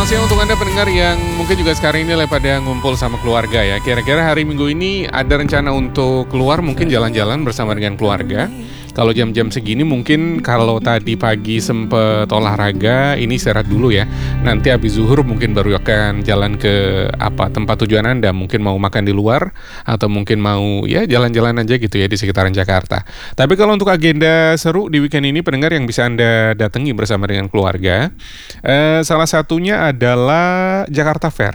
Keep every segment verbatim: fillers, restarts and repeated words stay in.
siang untuk Anda pendengar yang mungkin juga sekarang ini lagi pada ngumpul sama keluarga ya. Kira-kira hari Minggu ini ada rencana untuk keluar mungkin jalan-jalan bersama dengan keluarga. Kalau jam-jam segini mungkin kalau tadi pagi sempet olahraga, ini istirahat dulu ya. Nanti habis zuhur mungkin baru akan jalan ke apa tempat tujuan Anda. Mungkin mau makan di luar atau mungkin mau ya jalan-jalan aja gitu ya di sekitaran Jakarta. Tapi kalau untuk agenda seru di weekend ini pendengar yang bisa Anda datangi bersama dengan keluarga, eh, salah satunya adalah Jakarta Fair.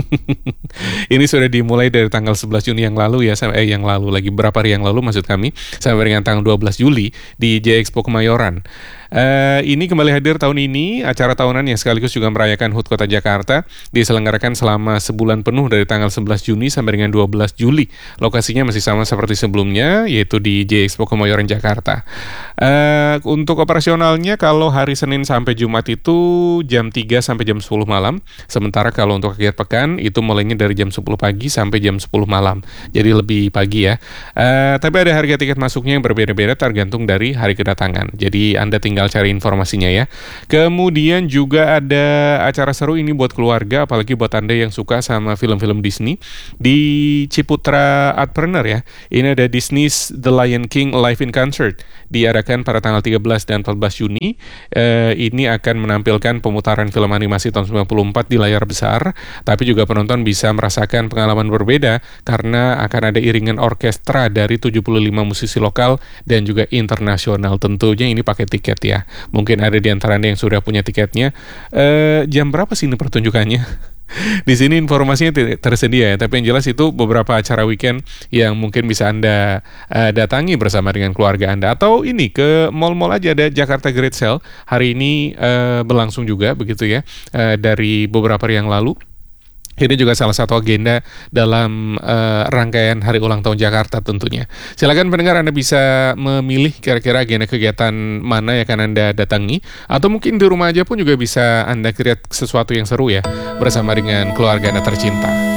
Ini sudah dimulai dari tanggal sebelas Juni yang lalu ya, eh yang lalu lagi berapa hari yang lalu maksud kami, sampai dengan tanggal dua belas Juli di J Expo Kemayoran. Uh, ini kembali hadir tahun ini, acara tahunan yang sekaligus juga merayakan H U T Kota Jakarta diselenggarakan selama sebulan penuh dari tanggal sebelas Juni sampai dengan dua belas Juli. Lokasinya masih sama seperti sebelumnya, yaitu di J Expo Kemayoran Jakarta. Uh, untuk operasionalnya kalau hari Senin sampai Jumat itu jam tiga sampai jam sepuluh malam, sementara kalau untuk akhir pekan itu mulainya dari jam sepuluh pagi sampai jam sepuluh malam. Jadi lebih pagi ya. Uh, tapi ada harga tiket masuknya yang berbeda-beda tergantung dari hari kedatangan. Jadi Anda tinggal Tinggal cari informasinya ya. Kemudian juga ada acara seru ini buat keluarga, apalagi buat Anda yang suka sama film-film Disney di Ciputra Artpreneur ya. Ini ada Disney's The Lion King Live in Concert, diadakan pada tanggal tiga belas dan empat belas Juni. Eh, ini akan menampilkan pemutaran film animasi tahun sembilan puluh empat di layar besar, tapi juga penonton bisa merasakan pengalaman berbeda karena akan ada iringan orkestra dari tujuh puluh lima musisi lokal dan juga internasional. Tentunya ini pakai tiket ya. Mungkin ada di antara Anda yang sudah punya tiketnya. E, jam berapa sih ini pertunjukannya? Di sini informasinya tidak tersedia ya, tapi yang jelas itu beberapa acara weekend yang mungkin bisa Anda uh, datangi bersama dengan keluarga Anda. Atau ini ke mall-mall aja, ada Jakarta Great Sale. Hari ini uh, berlangsung juga begitu ya, uh, dari beberapa hari yang lalu. Ini juga salah satu agenda dalam uh, rangkaian Hari Ulang Tahun Jakarta tentunya. Silakan pendengar Anda bisa memilih kira-kira agenda kegiatan mana yang akan Anda datangi. Atau mungkin di rumah aja pun juga bisa Anda create sesuatu yang seru ya bersama dengan keluarga Anda tercinta.